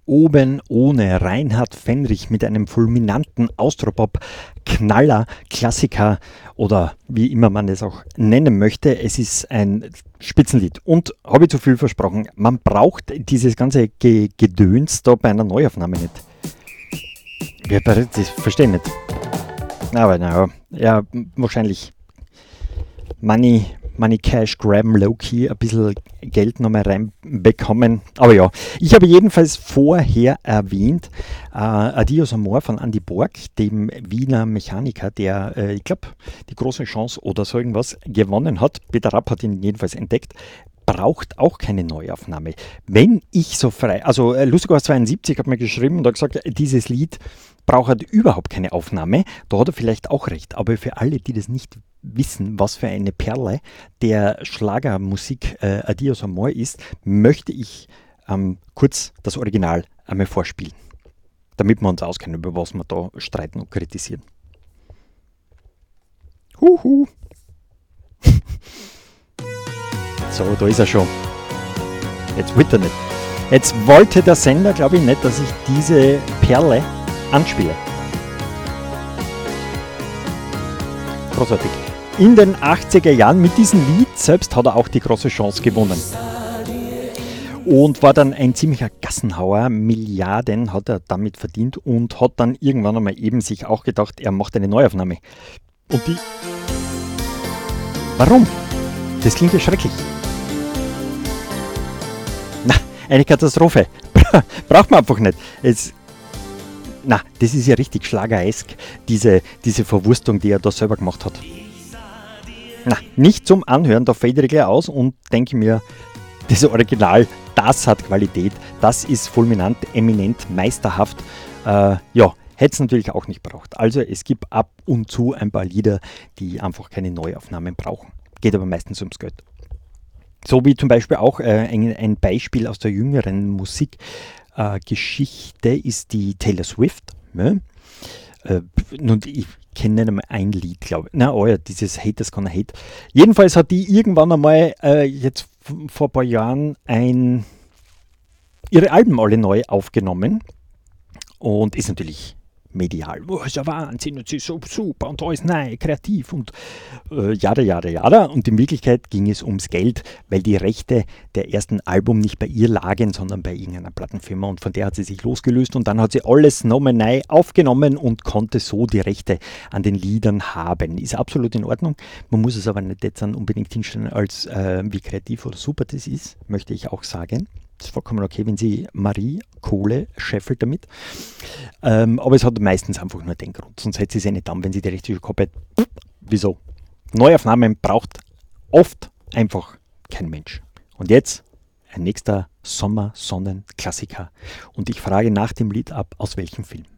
oben ohne Reinhard Fendrich mit einem fulminanten Austropop-Knaller, Klassiker oder wie immer man es auch nennen möchte. Es ist ein Spitzenlied und habe ich zu viel versprochen, man braucht dieses ganze Gedöns da bei einer Neuaufnahme nicht. Das verstehe ich nicht. Aber naja, ja, wahrscheinlich Money Cash Grabben Low-Key, ein bisschen Geld nochmal reinbekommen. Aber ja, ich habe jedenfalls vorher erwähnt, Adios Amor von Andy Borg, dem Wiener Mechaniker, der, ich glaube, die große Chance oder so irgendwas gewonnen hat. Peter Rapp hat ihn jedenfalls entdeckt. Braucht auch keine Neuaufnahme. Wenn ich so frei, also Lustiger 72 hat mir geschrieben und hat gesagt, dieses Lied braucht halt überhaupt keine Aufnahme. Da hat er vielleicht auch recht. Aber für alle, die das nicht wissen, was für eine Perle der Schlagermusik Adios Amor ist, möchte ich kurz das Original einmal vorspielen. Damit wir uns auskennen, über was wir da streiten und kritisieren. Huhu. So, da ist er schon. Jetzt will er nicht. Jetzt wollte der Sender, glaube ich, nicht, dass ich diese Perle anspiele. Großartig. In den 80er Jahren mit diesem Lied selbst hat er auch die große Chance gewonnen. Und war dann ein ziemlicher Gassenhauer. Milliarden hat er damit verdient und hat dann irgendwann einmal eben sich auch gedacht, er macht eine Neuaufnahme. Und die... Warum? Das klingt ja schrecklich. Na, eine Katastrophe. Braucht man einfach nicht. Das ist ja richtig schlageresk, diese Verwurstung, die er da selber gemacht hat. Na, nicht zum Anhören, da fällt er gleich aus und denke mir, das Original, das hat Qualität, das ist fulminant, eminent, meisterhaft. Ja, hätte es natürlich auch nicht braucht. Also es gibt ab und zu ein paar Lieder, die einfach keine Neuaufnahmen brauchen. Geht aber meistens ums Geld. So wie zum Beispiel auch ein Beispiel aus der jüngeren Musikgeschichte ist die Taylor Swift. Ne? Und ich kenne nicht einmal ein Lied, glaube ich. Dieses Haters Gonna Hate. Jedenfalls hat die irgendwann einmal, jetzt vor ein paar Jahren, ihre Alben alle neu aufgenommen und ist natürlich medial. Oh, ist ja Wahnsinn und sie ist so super und alles neu, kreativ und jada. Und in Wirklichkeit ging es ums Geld, weil die Rechte der ersten Album nicht bei ihr lagen, sondern bei irgendeiner Plattenfirma und von der hat sie sich losgelöst und dann hat sie alles nochmal neu aufgenommen und konnte so die Rechte an den Liedern haben. Ist absolut in Ordnung. Man muss es aber nicht jetzt unbedingt hinstellen, als wie kreativ oder super das ist, möchte ich auch sagen. Das ist vollkommen okay, wenn sie Marie Kohle scheffelt damit. Aber es hat meistens einfach nur den Grund. Sonst hätte sie es ja nicht an, wenn sie die richtige Kopie hat. Wieso? Neuaufnahmen braucht oft einfach kein Mensch. Und jetzt ein nächster Sommer-Sonnen-Klassiker. Und ich frage nach dem Lied ab, aus welchem Film?